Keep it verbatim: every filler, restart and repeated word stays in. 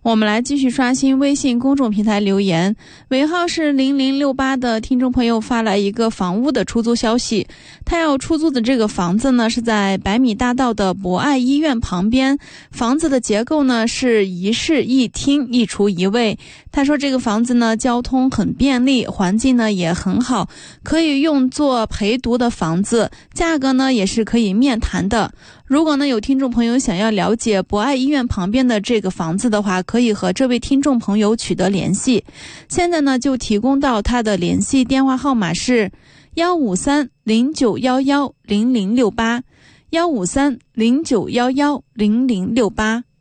我们来继续刷新微信公众平台留言，尾号是零零六八的听众朋友发来一个房屋的出租消息，他要出租的这个房子呢是在百米大道的博爱医院旁边，房子的结构呢是一室一厅一厨一卫。他说这个房子呢交通很便利，环境呢也很好，可以用作陪读的房子，价格呢也是可以面谈的。如果呢有听众朋友想要了解博爱医院旁边的这个房子的话，可以和这位听众朋友取得联系。现在呢就提供到他的联系电话号码是幺五三零九幺幺零零六八，幺五三零九幺幺零零六八。